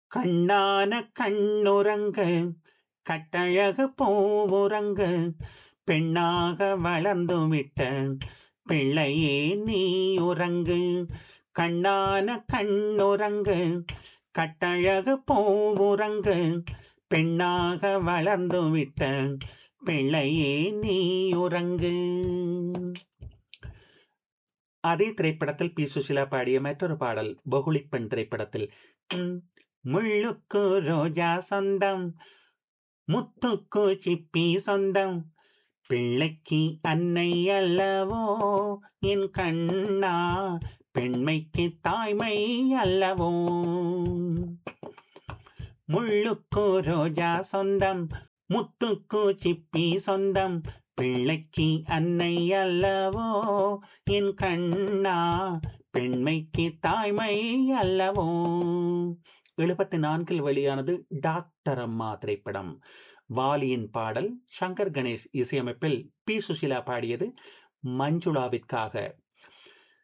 கண்ணான கண்ணுறங்கு கட்டழகு பூவுறங்கு பெண்ணாக வளர்ந்து விட்ட பிள்ளையே நீ உறங்கு. கண்ணான கண்ணுறங்கு கட்டழகு பூவுறங்கு பெண்ணாக வளர்ந்து விட்ட பிள்ளையே நீ உறங்கு. அதே திரைப்படத்தில் பி சுசிலா பாடிய மற்றொரு பாடல் பகுளிப் பெண் திரைப்படத்தில். ம், முள்ளுக்கு ரோஜா சொந்தம், முத்துக்கு சிப்பி சொந்தம், பிள்ளைக்கு அன்னை அல்லவோ என் கண்ணா, பெண்மைக்கு தாய்மை அல்லவோ. முள்ளுக்கு ரோஜா சொந்தம், முத்துக்கு சிப்பி சொந்தம், பிள்ளைக்கு அன்னை அல்லவோ என் கண்ணா, பெண்மைக்கு தாய்மை அல்லவோ. 74 வெளியானது டாக்டர் அம்மா திரைப்படம். வாலியின் பாடல், சங்கர் கணேஷ் இசையமைப்பில் பி சுசிலா பாடியது, மஞ்சுளாவிற்காக.